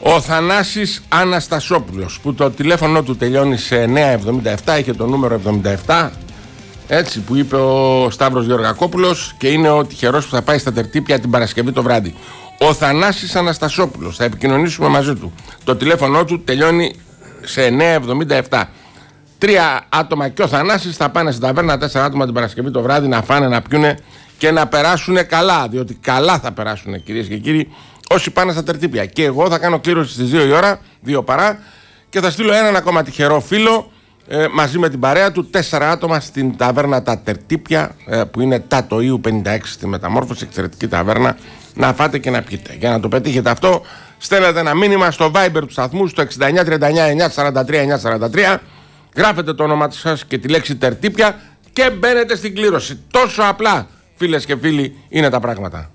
Ο Θανάσης Αναστασόπουλος, που το τηλέφωνο του τελειώνει σε 977, είχε το νούμερο 77, έτσι που είπε ο Σταύρος Γεωργακόπουλος, και είναι ο τυχερός που θα πάει στα Τερτύπια την Παρασκευή το βράδυ. Ο Θανάσης Αναστασόπουλος, θα επικοινωνήσουμε μαζί του. Το τηλέφωνο του τελειώνει σε 977. 3 άτομα και ο Θανάσης θα πάνε στην ταβέρνα, 4 άτομα την Παρασκευή το βράδυ να φάνε, να πιούνε και να περάσουν καλά. Διότι καλά θα περάσουν, κυρίες και κύριοι, όσοι πάνε στα Τερτύπια. Και εγώ θα κάνω κλήρωση στις 2 η ώρα, 2 παρά, και θα στείλω έναν ακόμα τυχερό φίλο μαζί με την παρέα του, 4 άτομα στην ταβέρνα Τα Τερτύπια, που είναι Τατοΐου 56 στη Μεταμόρφωση, εξαιρετική ταβέρνα, να φάτε και να πιείτε. Για να το πετύχετε αυτό, στέλνετε ένα μήνυμα στο Viber του σταθμού στο 6939-943-943, γράφετε το όνομα σας και τη λέξη Τερτύπια και μπαίνετε στην κλήρωση. Τόσο απλά, φίλες και φίλοι, είναι τα πράγματα.